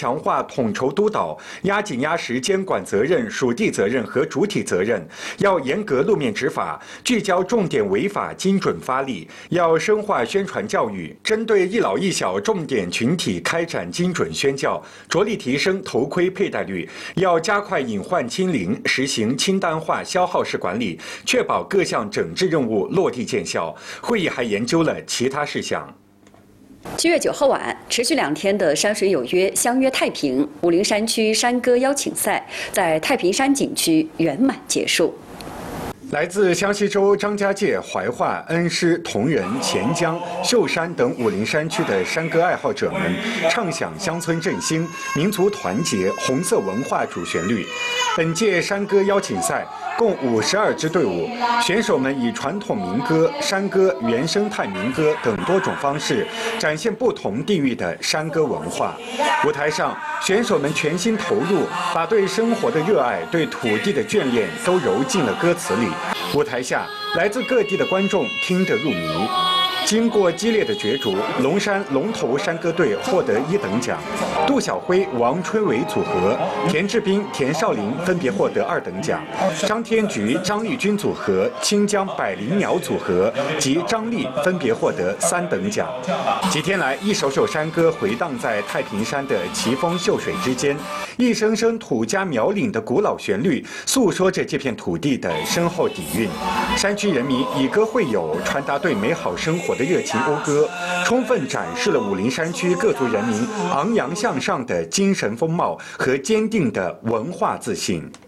强化统筹督导，压紧压实监管责任、属地责任和主体责任，要严格路面执法，聚焦重点违法，精准发力。要深化宣传教育，针对一老一小重点群体开展精准宣教，着力提升头盔佩戴率。要加快隐患清零，实行清单化消耗式管理，确保各项整治任务落地见效。会议还研究了其他事项。 7月9号晚，持续2天的山水有约相约太平武陵山区山歌邀请赛在太平山景区圆满结束。 来自湘西州张家界、怀化、恩施、铜仁、钱江、秀山等武陵山区的山歌爱好者们，唱响乡村振兴、民族团结、红色文化主旋律。本届山歌邀请赛共52支队伍，选手们以传统民歌、山歌、原生态民歌等多种方式，展现不同地域的山歌文化。舞台上，选手们全心投入，把对生活的热爱、对土地的眷恋都揉进了歌词里。舞台下，来自各地的观众听得入迷。经过激烈的角逐，龙山龙头山歌队获得1等奖，杜小辉、王春伟组合、田志斌、田少林分别获得2等奖，张天菊、张丽君组合、清江百灵鸟组合及张丽分别获得3等奖。几天来，一首首山歌回荡在太平山的奇峰秀水之间，一声声土家苗岭的古老旋律，诉说着这片土地的深厚底蕴。山区人民以歌会友，传达对美好生活的热情讴歌，充分展示了武陵山区各族人民昂扬向上的精神风貌和坚定的文化自信。